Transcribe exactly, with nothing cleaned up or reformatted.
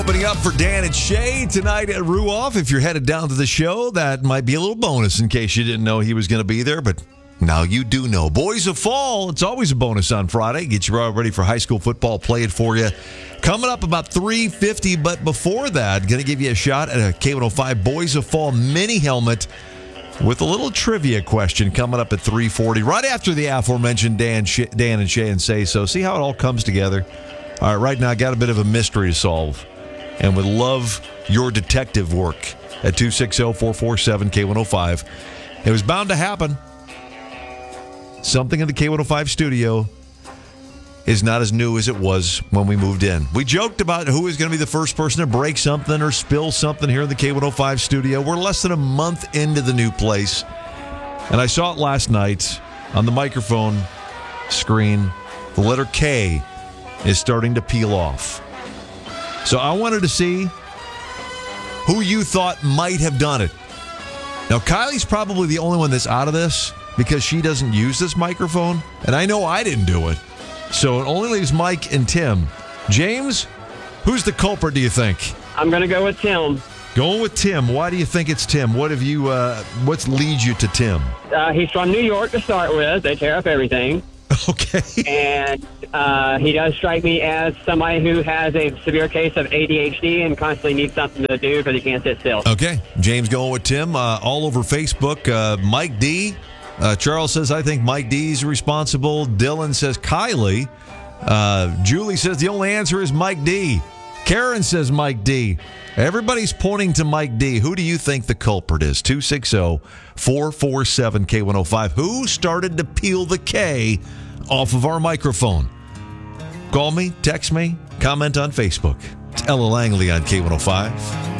Opening up for Dan and Shay tonight at Ruoff. If you're headed down to the show, that might be a little bonus in case you didn't know he was going to be there, but now you do know. Boys of Fall, it's always a bonus on Friday. Get you all ready for high school football, play it for you. Coming up about three fifty, but before that, going to give you a shot at a K one oh five Boys of Fall mini helmet with a little trivia question coming up at three forty, right after the aforementioned Dan, Dan and Shay and Say So. See how it all comes together? All right, right now, I got a bit of a mystery to solve, and would love your detective work at two six zero, four four seven, K one oh five. It was bound to happen. Something in the K one oh five studio is not as new as it was when we moved in. We joked about who is going to be the first person to break something or spill something here in the K one oh five studio. We're less than a month into the new place, and I saw it last night on the microphone screen. The letter K is starting to peel off. So I wanted to see who you thought might have done it. Now, Kylie's probably the only one that's out of this because she doesn't use this microphone, and I know I didn't do it. So it only leaves Mike and Tim. James, who's the culprit, do you think? I'm going to go with Tim. Going with Tim. Why do you think it's Tim? What have you? Uh, what leads you to Tim? Uh, he's from New York to start with. They tear up everything. Okay. And uh, he does strike me as somebody who has a severe case of A D H D and constantly needs something to do because he can't sit still. Okay. James going with Tim. Uh, all over Facebook. Uh, Mike D. Uh, Charles says, I think Mike D is responsible. Dylan says Kylie. Uh, Julie says the only answer is Mike D. Karen says Mike D. Everybody's pointing to Mike D. Who do you think the culprit is? two six zero, four four seven, K one oh five. Who started to peel the K off of our microphone? Call me, text me, comment on Facebook. It's Ella Langley on K one oh five.